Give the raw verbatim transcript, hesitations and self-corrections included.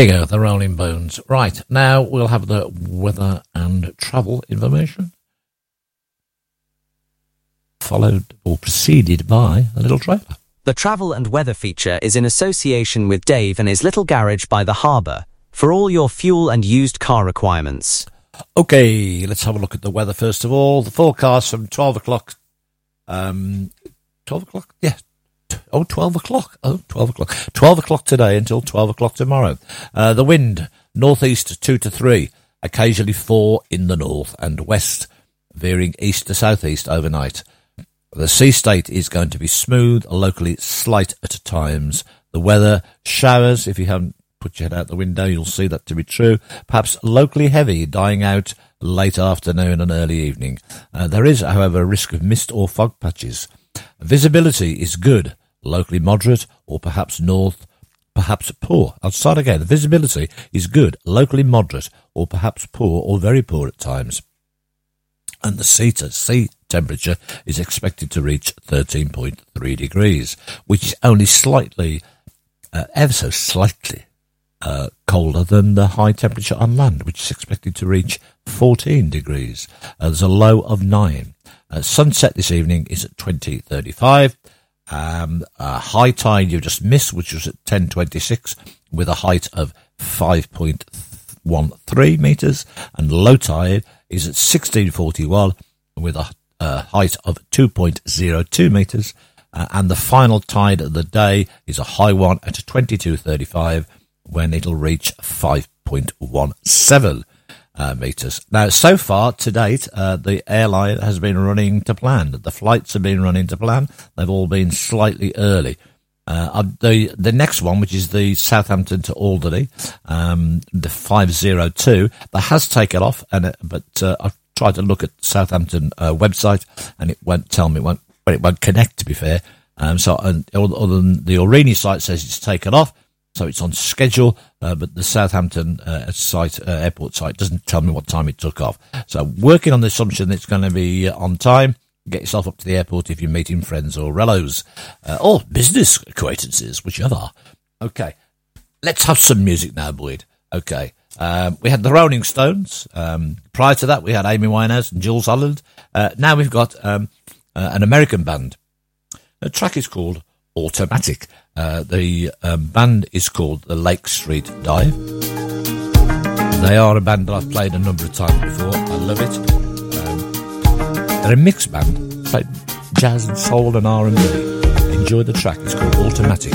There you go, the Rolling Bones. Right, now we'll have the weather and travel information, followed or preceded by a little trailer. The travel and weather feature is in association with Dave and his little garage by the harbour for all your fuel and used car requirements. Okay, let's have a look at the weather first of all. The forecast from twelve o'clock. Um, twelve o'clock? Yeah. Oh, twelve o'clock. Oh, twelve o'clock. twelve o'clock today until twelve o'clock tomorrow. Uh, the wind, northeast two to three, occasionally four in the north and west, veering east to southeast overnight. The sea state is going to be smooth, locally slight at times. The weather, showers, if you haven't put your head out the window, you'll see that to be true. Perhaps locally heavy, dying out late afternoon and early evening. Uh, there is, however, a risk of mist or fog patches. Visibility is good, locally moderate, or perhaps north, perhaps poor. I'll start again. The visibility is good, locally moderate, or perhaps poor or very poor at times. And the sea, to sea temperature is expected to reach thirteen point three degrees, which is only slightly, uh, ever so slightly, uh, colder than the high temperature on land, which is expected to reach fourteen degrees. Uh, there's a low of nine. Uh, sunset this evening is at twenty thirty-five. Um, uh, high tide you just missed, which was at ten twenty-six, with a height of five point one three metres, and low tide is at sixteen forty-one, with a uh, height of two point zero two metres, uh, and the final tide of the day is a high one at twenty-two thirty-five, when it'll reach five point one seven Uh, meters. Now, so far to date, uh, the airline has been running to plan. The flights have been running to plan. They've all been slightly early. Uh, the the next one, which is the Southampton to Alderney, um, the five oh two, that has taken off, and it, but uh, I've tried to look at the Southampton uh, website, and it won't tell me, it won't, but it won't connect, to be fair. Um, so, and, other than the Aurigny site says it's taken off, so it's on schedule, uh, but the Southampton uh, site, uh, airport site, doesn't tell me what time it took off. So working on the assumption that it's going to be uh, on time. Get yourself up to the airport if you're meeting friends or rellos, uh, or business acquaintances, whichever. Okay, let's have some music now, Boyd. Okay, um, we had the Rolling Stones. Um, prior to that, we had Amy Winehouse and Jules Holland. Uh, now we've got um, uh, an American band. The track is called Automatic. Uh, the um, band is called the Lake Street Dive. They are a band that I've played a number of times before. I love it. Um, they're a mixed band, play jazz and soul and R and B. Enjoy the track. It's called Automatic.